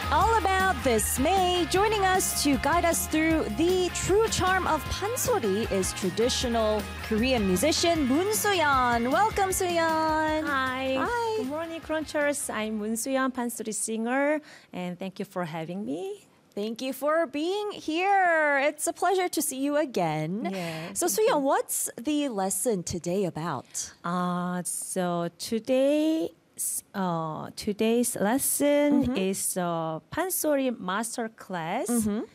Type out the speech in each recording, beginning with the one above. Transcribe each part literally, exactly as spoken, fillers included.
All about this May. Joining us to guide us through the true charm of pansori is traditional Korean musician Moon Soo-yeon. Welcome, Soo-yeon. Hi. Hi. Good morning, Crunchers. I'm Moon Soo-yeon, pansori singer, and thank you for having me. Thank you for being here. It's a pleasure to see you again. Yeah, So, thank Soo-yeon, what's the lesson today about? Uh, so today, uh, today's lesson Mm-hmm. is uh, pansori master class.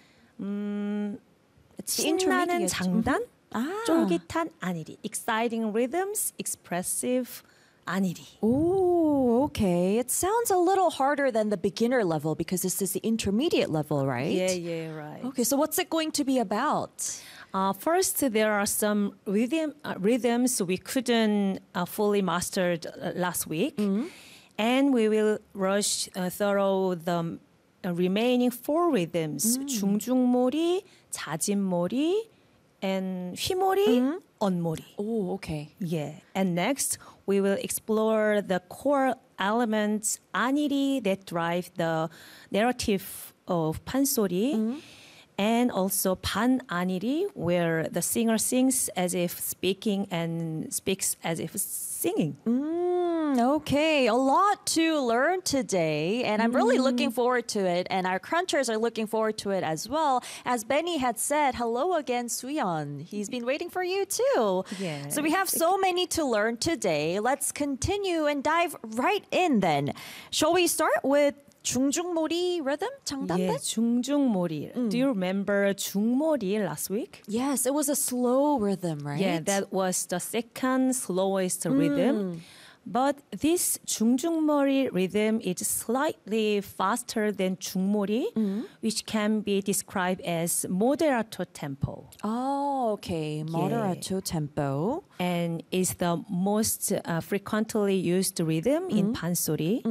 음, It's the 신나는 intermediate. 장단, Ah. 쫄깃한 아니리, exciting rhythms, expressive 아니리. Oh, okay. It sounds a little harder than the beginner level because this is the intermediate level, right? Yeah, yeah, right. Okay, so what's it going to be about? Uh, first, there are some rhythm uh, rhythms we couldn't uh, fully master uh, last week, and we will rush uh, through the uh, remaining four rhythms: 중중몰이, 자진몰이, and 휘몰이, 언몰이. Oh, okay. Yeah, and next we will explore the core elements 아니리 that drive the narrative of 판소리. And also 반 아니리, where the singer sings as if speaking and speaks as if singing. Mm, okay, a lot to learn today, and I'm really looking forward to it. And our crunchers are looking forward to it as well. As Benny had said, hello again, Soo-yeon. He's been waiting for you too. Yeah. So we have so many to learn today. Let's continue and dive right in then. Shall we start with 중중몰이 rhythm? 장단배? Yeah, 중중몰이. Do you remember 중몰이 last week? Yes, it was a slow rhythm, right? Yeah, that was the second slowest rhythm. But this 중중몰이 rhythm is slightly faster than 중몰이, which can be described as moderato tempo. Oh, okay. Moderato tempo. And is the most uh, frequently used rhythm in pansori.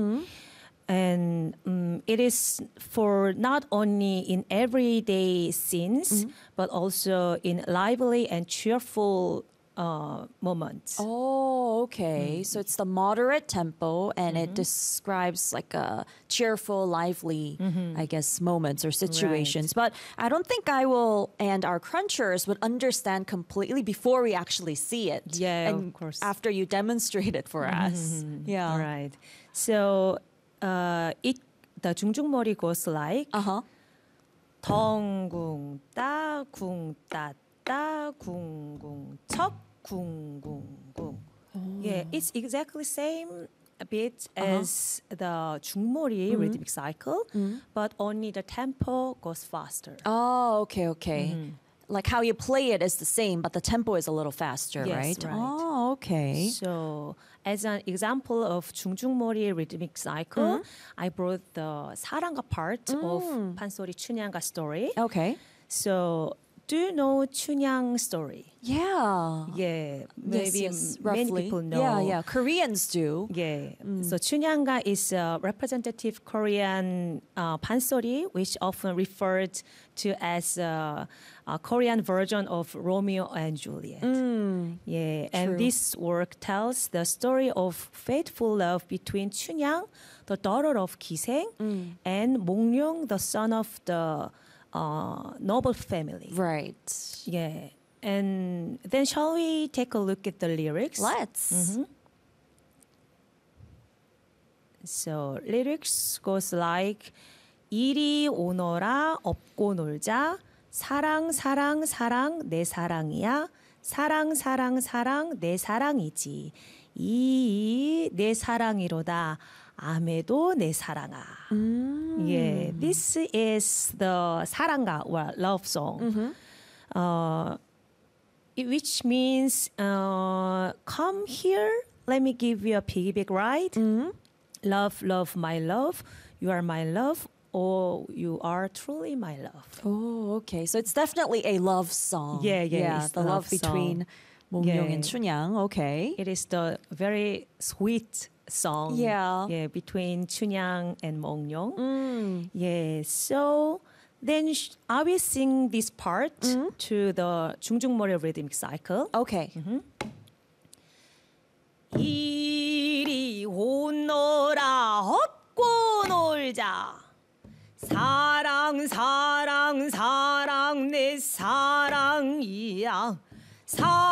And um, it is for not only in everyday scenes, but also in lively and cheerful uh, moments. Oh, okay. So it's the moderate tempo and it describes like a cheerful, lively, I guess, moments or situations. But I don't think I will and our crunchers would understand completely before we actually see it. Yeah, and of course. after you demonstrate it for us. Yeah. Right. So uh, it the 중중몰이 goes like Uh-huh. 덩궁 따 궁 따 따 궁궁 척 궁궁궁. Yeah, it's exactly same a bit as the 중몰이 rhythmic cycle, but only the tempo goes faster. Oh, okay, okay. Like how you play it is the same, but the tempo is a little faster, Yes, right? right. Oh, okay. So, as an example of 중중몰이 rhythmic cycle, I brought the 사랑가 part of 판소리 춘향가 story. Okay. So, do you know 춘향 story? Yeah. Yeah, Yes, maybe yes, m- many roughly. people know. Yeah, yeah. Koreans do. Yeah. So 춘향가 is a representative Korean uh, pansori, which often referred to as a, a Korean version of Romeo and Juliet. Yeah, and True. this work tells the story of faithful love between 춘향, the daughter of 기생, and 몽룡, the son of the uh, noble family. Right. Yeah. And then shall we take a look at the lyrics? Let's. So lyrics goes like 이리 오너라 업고 놀자 사랑 사랑 사랑 내 사랑이야 사랑 사랑 사랑 내 사랑이지 이 내 사랑이로다 아메도 내 사랑아. Yeah, this is the 사랑가 or love song. Uh, it- which means uh, come here, let me give you a piggyback ride. Love, love, my love. You are my love. Oh, you are truly my love. Oh, okay. So it's definitely a love song. Yeah, yeah, it's the a love, love song. between 몽룡 Yeah. and Chunyang. Okay. It is the very sweet song. Yeah. Yeah, between 춘향 and 몽룡. Mm. Yeah, so then sh- I will sing this part to the 중중몰이 rhythmic cycle. Okay. 이리 오너라 업고 놀자 사랑 사랑 사랑 내 사랑이야. 사